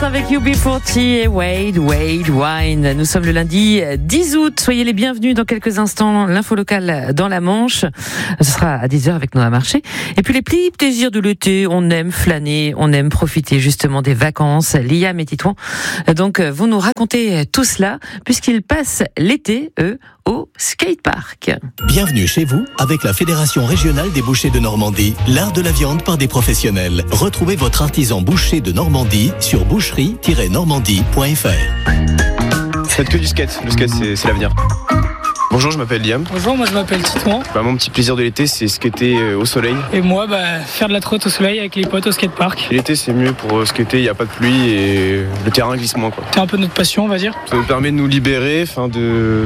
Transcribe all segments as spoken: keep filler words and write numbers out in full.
Avec U B quarante et Wade, Wade, Wine. Nous sommes le lundi dix août. Soyez les bienvenus dans quelques instants. L'info locale dans la Manche. Ce sera à dix heures avec Noah Marché. Et puis les petits plaisirs de l'été. On aime flâner, on aime profiter justement des vacances. Liam et Titouan, donc, vont nous raconter tout cela puisqu'ils passent l'été, eux, au skatepark. Bienvenue chez vous avec la Fédération régionale des bouchers de Normandie, l'art de la viande par des professionnels. Retrouvez votre artisan boucher de Normandie sur boucherie tiret normandie point f r. Faites que du skate, le skate c'est, c'est l'avenir. Bonjour, je m'appelle Liam. Bonjour, moi je m'appelle Titouan. Bah, mon petit plaisir de l'été, c'est skater euh, au soleil. Et moi, bah, faire de la trotte au soleil avec les potes au skatepark. Et l'été, c'est mieux pour euh, skater, il n'y a pas de pluie et le terrain glisse moins, quoi. C'est un peu notre passion, on va dire. Ça nous permet de nous libérer, enfin de,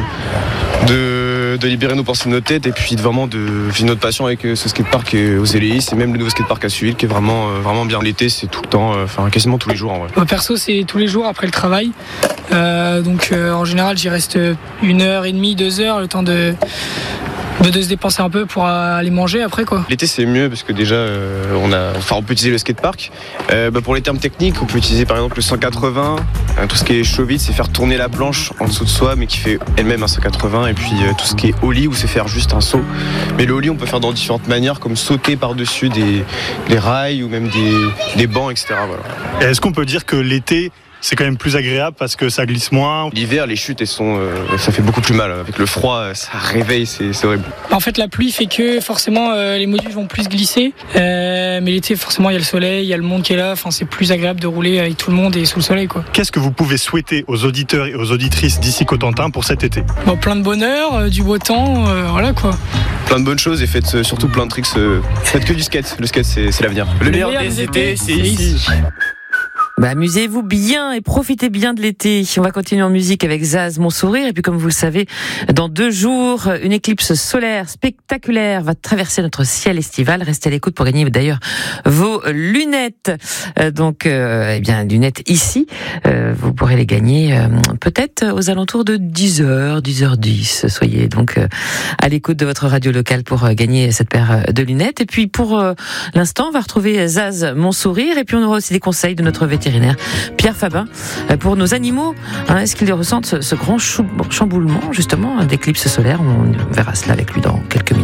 de, de libérer nos pensées de nos têtes et puis de vraiment de vivre notre passion avec ce skatepark aux Éléis. Et même le nouveau skatepark à Suil qui est vraiment, euh, vraiment bien. L'été, c'est tout le temps, enfin euh, quasiment tous les jours en vrai. Moi, perso, c'est tous les jours après le travail. Euh, donc euh, en général, j'y reste une heure et demie, deux heures, le temps de... de se dépenser un peu pour aller manger après quoi. L'été c'est mieux parce que déjà euh, on a, enfin on peut utiliser le skatepark. Euh, bah, pour les termes techniques, on peut utiliser par exemple le cent quatre-vingts, euh, tout ce qui est show-vite, c'est faire tourner la planche en dessous de soi, mais qui fait elle-même un cent quatre-vingts, et puis euh, tout ce qui est ollie où c'est faire juste un saut. Mais le ollie on peut faire dans différentes manières, comme sauter par-dessus des, des rails ou même des, des bancs, et cetera. Voilà. Et est-ce qu'on peut dire que l'été c'est quand même plus agréable parce que ça glisse moins? L'hiver, les chutes, elles sont, euh, ça fait beaucoup plus mal. Avec le froid, ça réveille, c'est, c'est horrible. En fait, la pluie fait que forcément euh, les modules vont plus glisser. Euh, mais l'été, forcément, il y a le soleil, il y a le monde qui est là. Enfin, c'est plus agréable de rouler avec tout le monde et sous le soleil, quoi. Qu'est-ce que vous pouvez souhaiter aux auditeurs et aux auditrices d'ici Cotentin pour cet été? Bon, plein de bonheur, euh, du beau temps, euh, voilà quoi. Plein de bonnes choses et faites euh, surtout plein de tricks. Euh, faites que du skate. Le skate, c'est, c'est l'avenir. Le, le meilleur, meilleur des, des étés, étés, c'est c'est ici. ici. Bah, amusez-vous bien et profitez bien de l'été. On va continuer en musique avec Zaz, Mon Sourire. Et puis, comme vous le savez, dans deux jours, une éclipse solaire spectaculaire va traverser notre ciel estival. Restez à l'écoute pour gagner d'ailleurs vos lunettes. Euh, donc, euh, eh bien, lunettes ici. Euh, vous pourrez les gagner euh, peut-être aux alentours de dix heures, dix heures dix. Soyez donc euh, à l'écoute de votre radio locale pour euh, gagner cette paire de lunettes. Et puis, pour euh, l'instant, on va retrouver Zaz, Mon Sourire. Et puis, on aura aussi des conseils de notre vétérinaire Pierre Fabin pour nos animaux. Hein, est-ce qu'ils ressentent ce, ce grand chamboulement justement d'éclipse solaire? On verra cela avec lui dans quelques minutes.